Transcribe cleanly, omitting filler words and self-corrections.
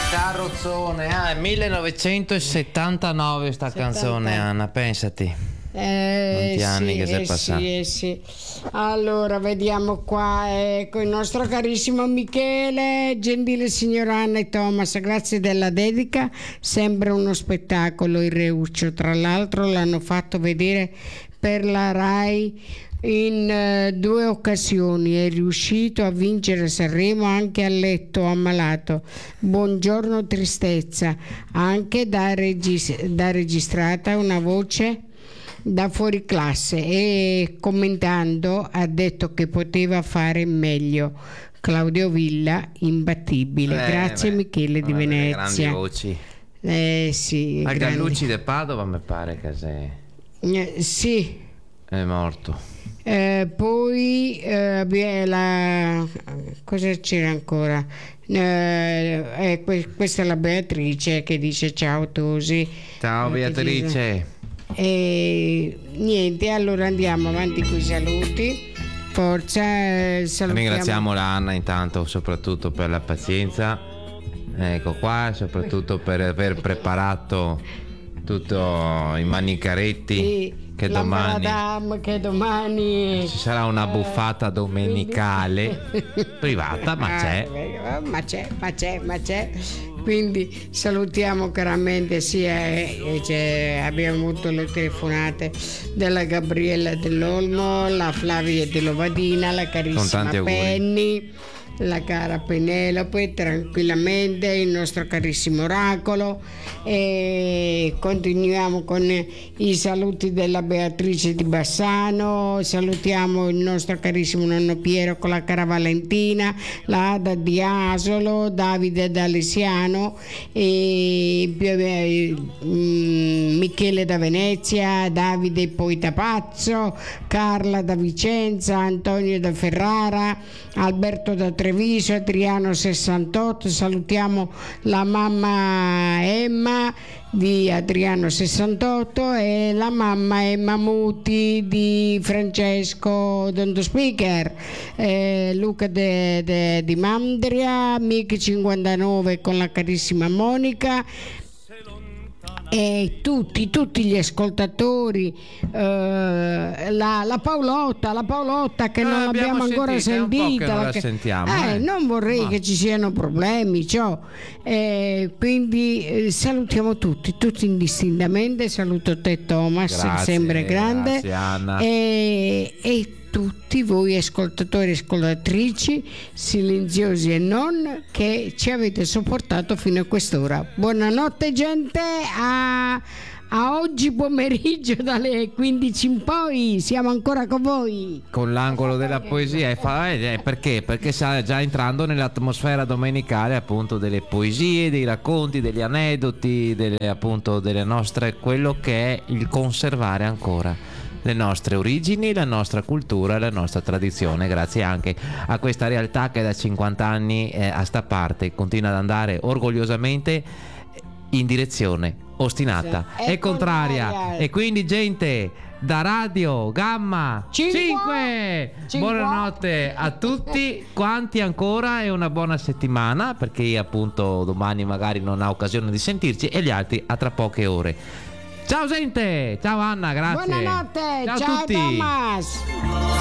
Carrozzone, è 1979 sta canzone, Anna, pensati. Quanti anni che sei passato. Sì. Allora, vediamo qua, ecco il nostro carissimo Michele, gentile signora Anna e Thomas, grazie della dedica, sembra uno spettacolo il Reuccio, tra l'altro l'hanno fatto vedere per la Rai in 2 occasioni, è riuscito a vincere a Sanremo anche a letto ammalato. Buongiorno tristezza, anche da registrata una voce da fuori classe, e commentando ha detto che poteva fare meglio. Claudio Villa, imbattibile. Grazie Michele di Venezia. Grandi voci. Sì. Al Gallucci de Padova mi pare che sei. Sì. È morto. Poi cosa c'era ancora? Questa è la Beatrice che dice ciao Tosi. Ciao Beatrice. E niente, allora andiamo avanti con i saluti. Forza, salutiamo. Ringraziamo la Anna intanto soprattutto per la pazienza, ecco qua, soprattutto per aver preparato tutto i manicaretti, che domani ci sarà una buffata domenicale privata, ma c'è. Quindi salutiamo caramente abbiamo avuto le telefonate della Gabriella dell'Olmo, la Flavia dell'Ovadina, la carissima Penny, la cara Penelope, tranquillamente il nostro carissimo Oracolo, e continuiamo con i saluti della Beatrice di Bassano, salutiamo il nostro carissimo nonno Piero con la cara Valentina, la Ada di Asolo, Davide d'Alessiano, e Michele da Venezia, Davide poi da Pazzo, Carla da Vicenza, Antonio da Ferrara, Alberto da Treviso, Adriano 68, salutiamo la mamma Emma di Adriano 68 e la mamma Emma Muti di Francesco Dondo Speaker, Luca di Mandria, Mick 59 con la carissima Monica, e tutti gli ascoltatori, la Paolotta che non l'abbiamo ancora sentita, non la sentiamo, non vorrei che ci siano problemi, quindi salutiamo tutti indistintamente. Saluto te Thomas, grazie, sempre grande, grazie, Anna. E tutti voi ascoltatori e ascoltatrici, silenziosi e non, che ci avete sopportato fino a quest'ora. Buonanotte gente, a oggi pomeriggio dalle 15 in poi siamo ancora con voi con l'angolo della poesia. Perché sta già entrando nell'atmosfera domenicale, appunto, delle poesie, dei racconti, degli aneddoti, delle nostre, quello che è il conservare ancora le nostre origini, la nostra cultura, la nostra tradizione, grazie anche a questa realtà che da 50 anni a sta parte continua ad andare orgogliosamente in direzione ostinata e contraria. E quindi gente da Radio Gamma 5, buonanotte a tutti quanti ancora e una buona settimana, perché io appunto domani magari non ho occasione di sentirci e gli altri a tra poche ore. Ciao gente, ciao Anna, grazie. Buonanotte, ciao ciao a tutti. Thomas.